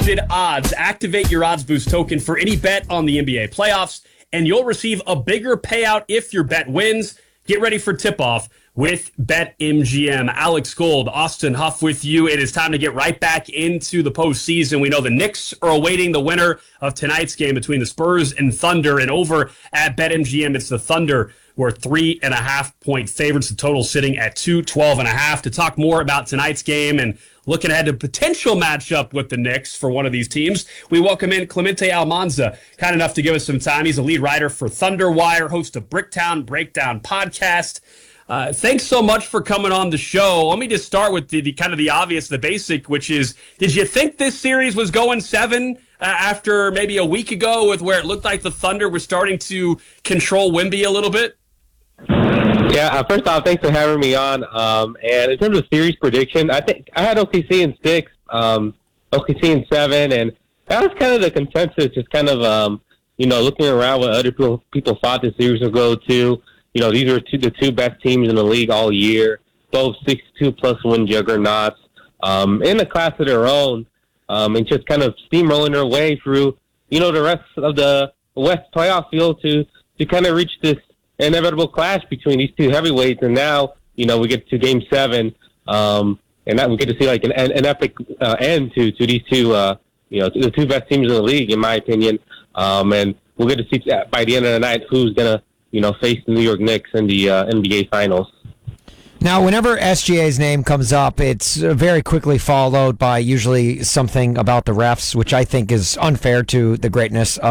Odds. Activate your Odds Boost token for any bet on the NBA playoffs, and you'll receive a bigger payout if your bet wins. Get ready for tip-off with BetMGM. Alex Gold, Austin Huff with you. It is time to get right back into the postseason. We know the Knicks are awaiting the winner of tonight's game between the Spurs and Thunder, and over at BetMGM, it's the Thunder. We're 3.5-point favorites, the total sitting at 212.5. To talk more about tonight's game and looking ahead to potential matchup with the Knicks for one of these teams, we welcome in Clemente Almanza, kind enough to give us some time. He's a lead writer for Thunder Wire, host of Bricktown Breakdown podcast. Thanks so much for coming on the show. Let me just start with the kind of the obvious, the basic, which is, did you think this series was going 7 after maybe a week ago, with where it looked like the Thunder were starting to control Wemby a little bit? Yeah, first off, thanks for having me on. And in terms of series prediction, I think I had OKC in 6, OKC in 7, and that was kind of the consensus, just kind of, looking around what other people thought the series would go to. These are the two best teams in the league all year, both 62-plus win juggernauts, in a class of their own, and just kind of steamrolling their way through, the rest of the West playoff field to kind of reach this inevitable clash between these two heavyweights. And now, we get to Game 7, and that we get to see like an epic end to these two, the two best teams in the league, in my opinion. And we'll get to see by the end of the night who's gonna face the New York Knicks in the NBA Finals. Now, whenever SGA's name comes up, it's very quickly followed by usually something about the refs, which I think is unfair to the greatness